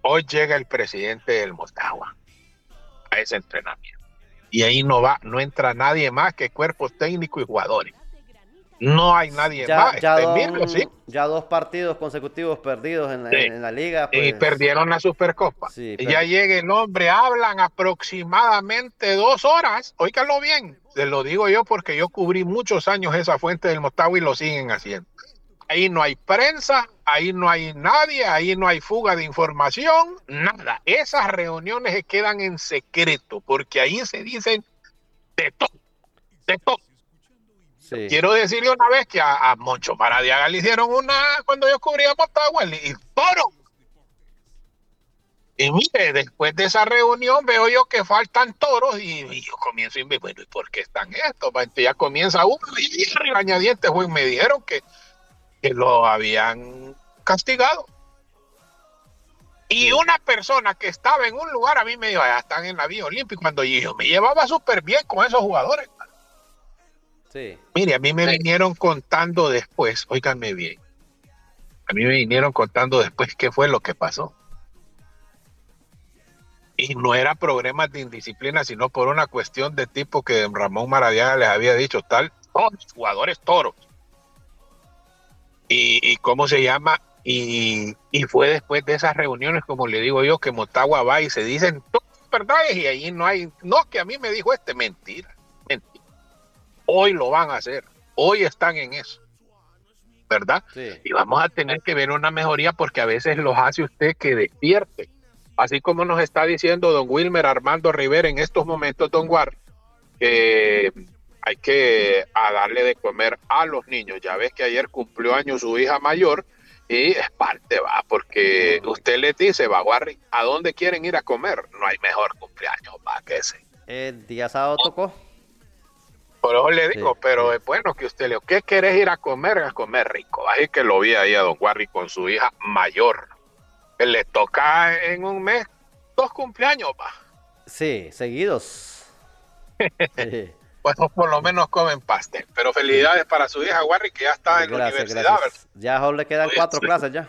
Hoy llega el presidente del Motagua a ese entrenamiento. Y ahí no entra nadie más que cuerpos técnicos y jugadores. No hay nadie más. Míralo, sí. Ya dos partidos consecutivos perdidos Sí. en la liga, Y pues. perdieron la Supercopa. Sí, Y ya llega el hombre, hablan aproximadamente 2 horas. Óigalo bien, se lo digo yo porque yo cubrí muchos años esa fuente del Motagua y lo siguen haciendo. Ahí no hay prensa, ahí no hay nadie, ahí no hay fuga de información, nada. Esas reuniones se quedan en secreto porque ahí se dicen de todo, de todo. sí. Quiero decirle una vez que a Moncho Maradiaga le hicieron una cuando yo cubría Motagua y toro. Y mire, después de esa reunión veo yo que faltan toros y yo comienzo a ver, bueno, ¿y por qué están estos? Entonces ya comienza uno y regañadientes, pues me dijeron que lo habían castigado. Y una persona que estaba en un lugar a mí me dijo, ya están en la Vía Olímpica, cuando yo me llevaba súper bien con esos jugadores. Sí. Mire, a mí me vinieron contando después, óiganme bien, a mí me vinieron contando después qué fue lo que pasó. Y no era problemas de indisciplina, sino por una cuestión de tipo que Ramón Maradiaga les había dicho, tal, todos jugadores toros. Y cómo se llama, y fue después de esas reuniones, como le digo yo, que Motagua va y se dicen todas verdades y ahí no hay, no, que a mí me dijo mentira, mentira. Hoy lo van a hacer, hoy están en eso, ¿verdad? Sí. Y vamos a tener que ver una mejoría porque a veces los hace usted que despierte. Así como nos está diciendo don Wilmer Armando Rivera en estos momentos, don Guar, que hay que darle de comer a los niños. Ya ves que ayer cumplió años su hija mayor y es parte, va, porque usted les dice, va, Guarri, ¿a dónde quieren ir a comer? No hay mejor cumpleaños, va, que ese. El día sábado tocó. Por eso le digo, Sí, pero sí. es bueno que usted le diga, ¿qué querés ir a comer? A comer rico. Así que lo vi ahí a don Guarri con su hija mayor. Que le toca en un mes 2 cumpleaños, va. Sí, seguidos. Sí, Pues por lo menos comen pastel. Pero sí. felicidades para su hija, Warri, que ya está en la Gracias, universidad, ¿verdad? gracias. Ya solo le quedan 4 clases ya.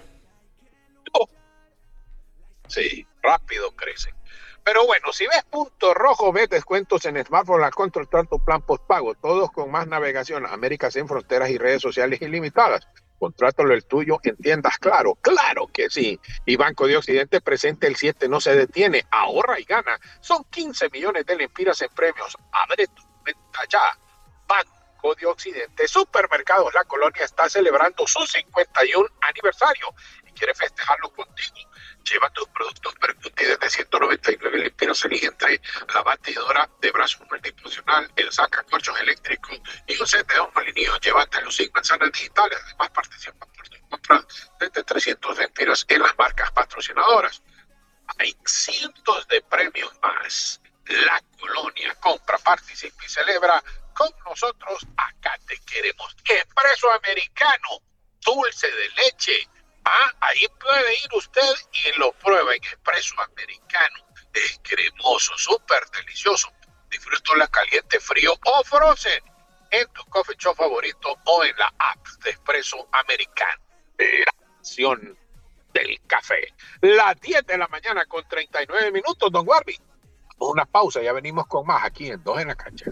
Sí, rápido crecen. Pero bueno, si ves punto rojo, ves descuentos en smartphone, la contratar tu plan postpago, todos con más navegación, América sin fronteras y redes sociales ilimitadas. Contrátalo el tuyo en tiendas, claro, claro que sí. Y Banco de Occidente presente el 7 no se detiene, ahorra y gana. Son 15 millones de lempiras en premios. Abre tu cuenta ya. Banco de Occidente. Supermercados La Colonia está celebrando su 51 aniversario y quiere festejarlo contigo. Lleva tus productos percutidos de 199 lempiras, elige entre la batidora de brazo multifuncional, el sacacorchos eléctrico y un set de 2 molinillos. Llévatelos sin manzanas digitales. Además, participa por tu compra desde 300 lempiras en las marcas patrocinadoras. Hay cientos de premios más. La Colonia compra, participa y celebra con nosotros. Acá te queremos. Expreso americano, dulce de leche. Ahí puede ir usted y lo prueba en expreso americano. Es cremoso, súper delicioso. Disfrútala caliente, frío o frozen en tu coffee shop favorito o en la app de expreso americano. La acción del café. Las 10 de la mañana con 39 minutos, don Warby. Una pausa, ya venimos con más aquí en Dos en la Cancha.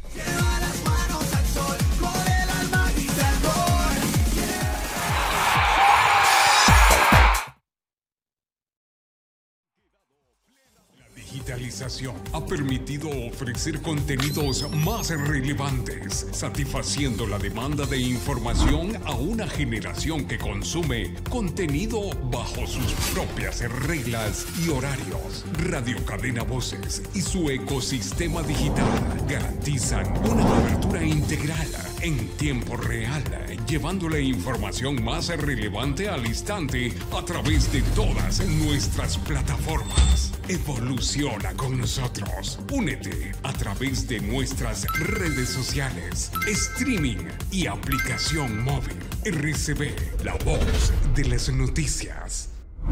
Digitalización ha permitido ofrecer contenidos más relevantes, satisfaciendo la demanda de información a una generación que consume contenido bajo sus propias reglas y horarios. Radio Cadena Voces y su ecosistema digital garantizan una cobertura integral en tiempo real, llevando la información más relevante al instante a través de todas nuestras plataformas. Evoluciona con nosotros. Únete a través de nuestras redes sociales, streaming y aplicación móvil. RCB, la voz de las noticias.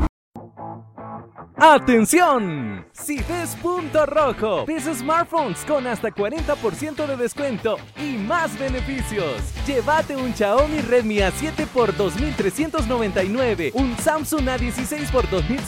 ¡Atención! Si ves punto rojo, ves smartphones con hasta 40% de descuento y más beneficios. Llévate un Xiaomi Redmi A7 por $2,399, un Samsung A16 por $2,199